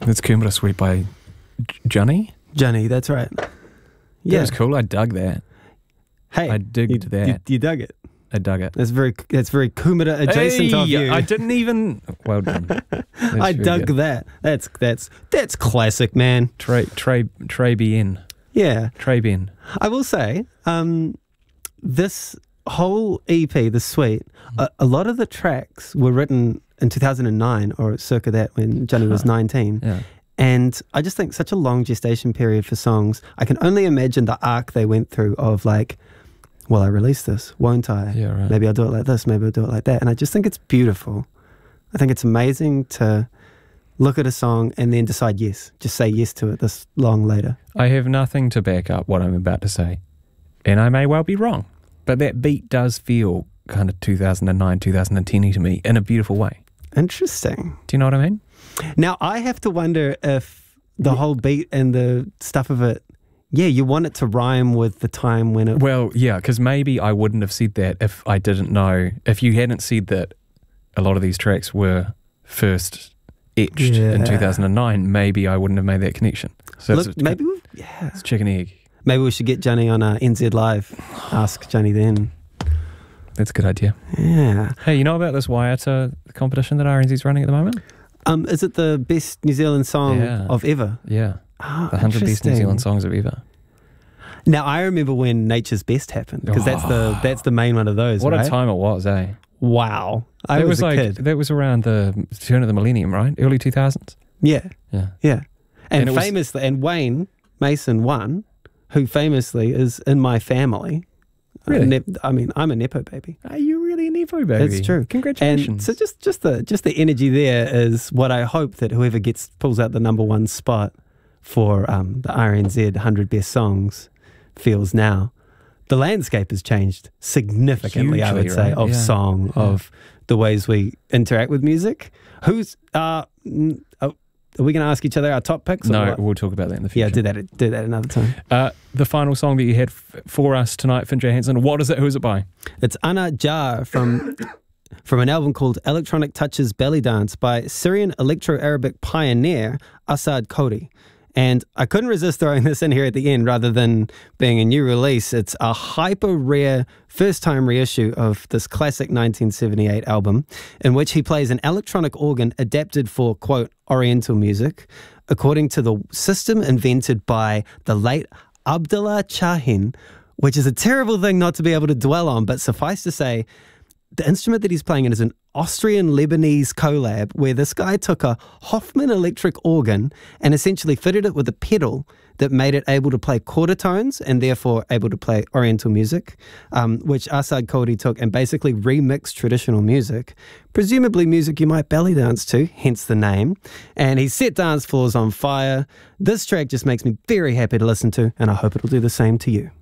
That's Kumara Sweet by Johnny. Johnny, that's right. That Yeah. was cool. I dug that. Hey, I digged that. You dug it. I dug it. That's very Kumara adjacent of you. I didn't even. Well done. I dug that. That's classic, man. Trey Bien. Yeah. Trey Bien. I will say, this whole EP, the Suite, a lot of the tracks were written in 2009 or circa that when Johnny was 19. Yeah. And I just think such a long gestation period for songs. I can only imagine the arc they went through of like, well, I released this, won't I? Yeah, right. Maybe I'll do it like this, maybe I'll do it like that. And I just think it's beautiful. I think it's amazing to look at a song and then decide yes, just say yes to it this long later. I have nothing to back up what I'm about to say, and I may well be wrong, but that beat does feel kind of 2009, 2010 to me in a beautiful way. Interesting. Do you know what I mean? Now, I have to wonder if the whole beat and the stuff of it, yeah, you want it to rhyme with the time when it... Well, yeah, because maybe I wouldn't have said that if I didn't know, if you hadn't said that a lot of these tracks were first etched in 2009, maybe I wouldn't have made that connection. So Look, it's chicken egg. Maybe we should get Johnny on NZ Live. Ask Johnny then. That's a good idea. Yeah. Hey, you know about this Waiata competition that RNZ's running at the moment? Is it the best New Zealand song of ever? Yeah. Oh, the 100 best New Zealand songs of ever. Now, I remember when Nature's Best happened, because that's the main one of those, What right? a time it was, eh? Wow. I was a kid. That was around the turn of the millennium, right? Early 2000s? Yeah. Yeah. And famously, and Wayne Mason won, who famously is in my family. Really? I mean, I'm a Nepo baby. Are you really a Nepo baby? That's true. Congratulations. And so just the energy there is what I hope that whoever pulls out the number one spot for the RNZ 100 Best Songs feels now. The landscape has changed significantly, I would Hugely, say, right? of song, of the ways we interact with music. Are we going to ask each other our top picks? No, we'll talk about that in the future. Yeah, do that another time. The final song that you had for us tonight, Finn Johansson, what is it? Who is it by? It's Ana Jar from an album called Electronic Touches Belly Dance by Syrian Electro-Arabic pioneer Asad Kodi. And I couldn't resist throwing this in here at the end rather than being a new release. It's a hyper-rare first-time reissue of this classic 1978 album in which he plays an electronic organ adapted for, quote, Oriental music, according to the system invented by the late Abdullah Chahin, which is a terrible thing not to be able to dwell on, but suffice to say, the instrument that he's playing in is an Austrian-Lebanese collab where this guy took a Hoffman electric organ and essentially fitted it with a pedal that made it able to play quarter tones and therefore able to play Oriental music, which Asad Kodi took and basically remixed traditional music, presumably music you might belly dance to, hence the name. And he set dance floors on fire. This track just makes me very happy to listen to, and I hope it'll do the same to you.